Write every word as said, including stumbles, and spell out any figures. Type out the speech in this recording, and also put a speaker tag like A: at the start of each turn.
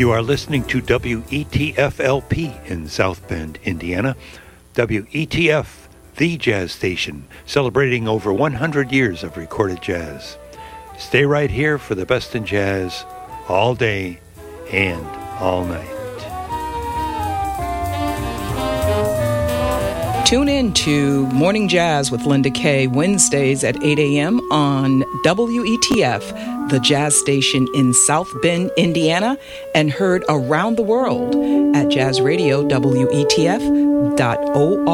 A: You are listening to W E T F L P in South Bend, Indiana. W E T F, the jazz station, celebrating over one hundred years of recorded jazz. Stay right here for the best in jazz, all day and all night.
B: Tune in to Morning Jazz with Linda Kay, Wednesdays at eight a.m. on W E T F, the jazz station in South Bend, Indiana, and heard around the world at jazz radio W E T F dot org.